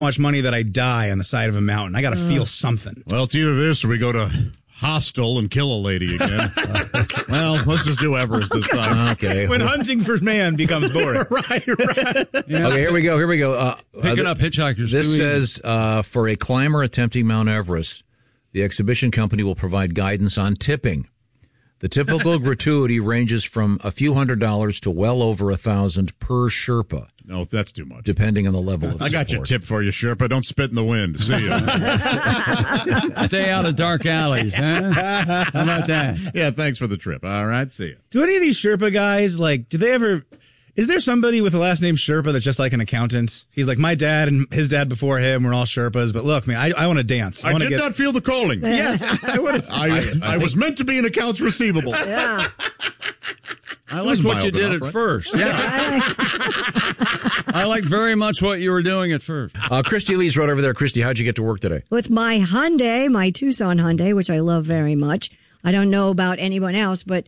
much money that I die on the side of a mountain. I got to feel something. Well, it's either this or we go to Hostel and kill a lady again. Well, let's just do Everest this time. Okay. When hunting for man becomes boring. Right. Yeah. Okay, here we go. Picking up hitchhikers. This says, for a climber attempting Mount Everest, the exhibition company will provide guidance on tipping. The typical gratuity ranges from a few $100s to well over $1,000 per Sherpa. No, that's too much. Depending on the level of support. I got your tip for you, Sherpa. Don't spit in the wind. See you. Stay out of dark alleys, huh? How about that? Yeah, thanks for the trip. All right, see you. Do any of these Sherpa guys, do they ever... Is there somebody with the last name Sherpa that's just like an accountant? He's like, my dad and his dad before him were all Sherpas, but look, man, I want to dance. I did not feel the calling. Yes, I was meant to be in accounts receivable. Yeah. I like what you did at first. Yeah. I like very much what you were doing at first. Christy Lee's right over there. Christy, how'd you get to work today? With my Hyundai, my Tucson Hyundai, which I love very much. I don't know about anyone else, but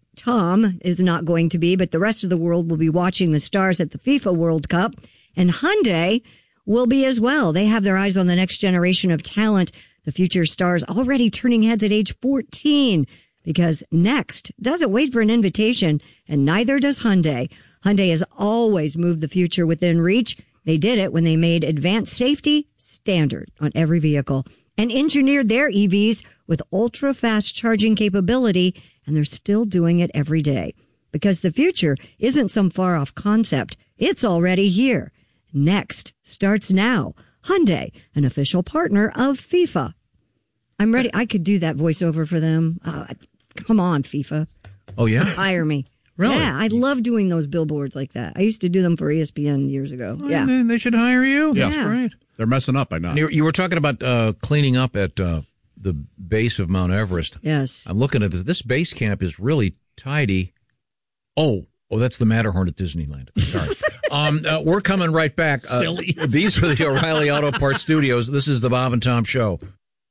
Tom is not going to be, but the rest of the world will be watching the stars at the FIFA World Cup. And Hyundai will be as well. They have their eyes on the next generation of talent. The future stars already turning heads at age 14. Because Next doesn't wait for an invitation, and neither does Hyundai. Hyundai has always moved the future within reach. They did it when they made advanced safety standard on every vehicle and engineered their EVs with ultra-fast charging capability, and they're still doing it every day. Because the future isn't some far-off concept. It's already here. Next starts now. Hyundai, an official partner of FIFA. I'm ready. I could do that voiceover for them. Come on, FIFA. Oh, yeah? Hire me. Really? Yeah, I love doing those billboards like that. I used to do them for ESPN years ago. Yeah. They should hire you. Yeah. That's great. They're messing up by now. You were talking about cleaning up at the base of Mount Everest. Yes. I'm looking at this. This base camp is really tidy. Oh, that's the Matterhorn at Disneyland. Sorry. We're coming right back. Silly. These were the O'Reilly Auto Parts Studios. This is the Bob and Tom Show.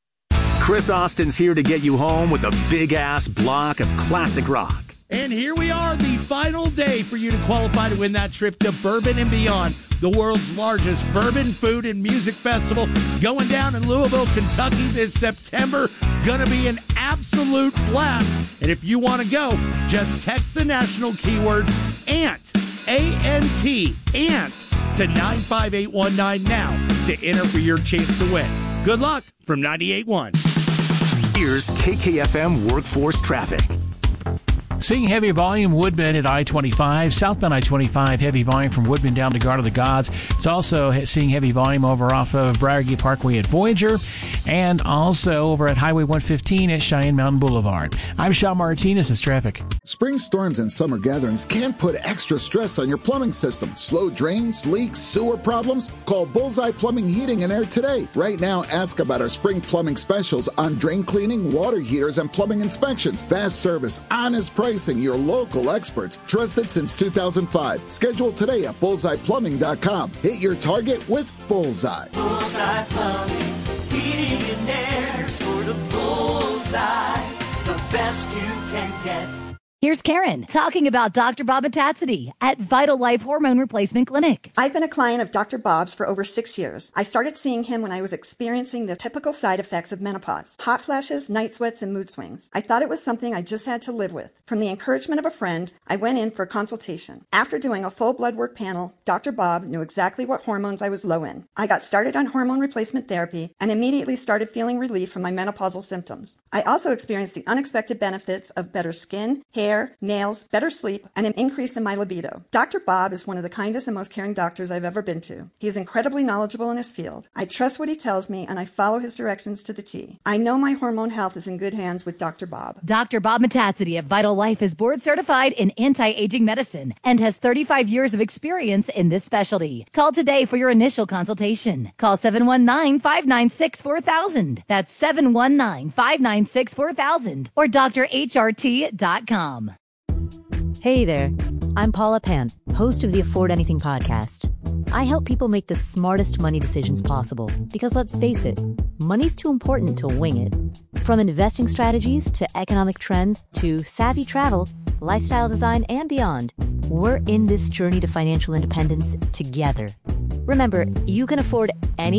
Chris Austin's here to get you home with a big-ass block of classic rock. And here we are, the final day for you to qualify to win that trip to Bourbon and Beyond, the world's largest bourbon, food, and music festival going down in Louisville, Kentucky this September. Gonna be an absolute blast. And if you want to go, just text the national keyword ANT, A-N-T, ANT, to 95819 now to enter for your chance to win. Good luck from 98.1. Here's KKFM Workforce Traffic. Seeing heavy volume Woodbend at I-25, southbound I-25, heavy volume from Woodbend down to Garden of the Gods. It's also seeing heavy volume over off of Briargate Parkway at Voyager, and also over at Highway 115 at Cheyenne Mountain Boulevard. I'm Sean Martinez. It's traffic. Spring storms and summer gatherings can put extra stress on your plumbing system. Slow drains, leaks, sewer problems? Call Bullseye Plumbing, Heating, and Air today. Right now, ask about our spring plumbing specials on drain cleaning, water heaters, and plumbing inspections. Fast service, honest pricing, your local experts. Trusted since 2005. Schedule today at bullseyeplumbing.com. Hit your target with Bullseye. Bullseye Plumbing, Heating, and Air. Score the bullseye, the best you can get. Here's Karen talking about Dr. Bob Metaxity at Vital Life Hormone Replacement Clinic. I've been a client of Dr. Bob's for over 6 years. I started seeing him when I was experiencing the typical side effects of menopause: hot flashes, night sweats, and mood swings. I thought it was something I just had to live with. From the encouragement of a friend, I went in for a consultation. After doing a full blood work panel, Dr. Bob knew exactly what hormones I was low in. I got started on hormone replacement therapy and immediately started feeling relief from my menopausal symptoms. I also experienced the unexpected benefits of better skin, hair, nails, better sleep, and an increase in my libido. Dr. Bob is one of the kindest and most caring doctors I've ever been to. He is incredibly knowledgeable in his field. I trust what he tells me, and I follow his directions to the T. I know my hormone health is in good hands with Dr. Bob. Dr. Bob Metaxity at Vital Life is board certified in anti-aging medicine and has 35 years of experience in this specialty. Call today for your initial consultation. Call 719-596-4000. That's 719-596-4000 or drhrt.com. Hey there, I'm Paula Pant, host of the Afford Anything podcast. I help people make the smartest money decisions possible because, let's face it, money's too important to wing it. From investing strategies to economic trends to savvy travel, lifestyle design, and beyond, we're in this journey to financial independence together. Remember, you can afford any